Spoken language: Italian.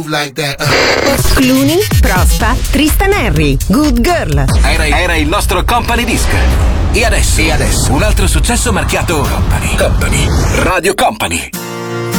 like that. Clooney, Prospa, Tristan Henry, Good Girl. Era il nostro Company Disc. E adesso un altro successo marchiato Company. Radio Company.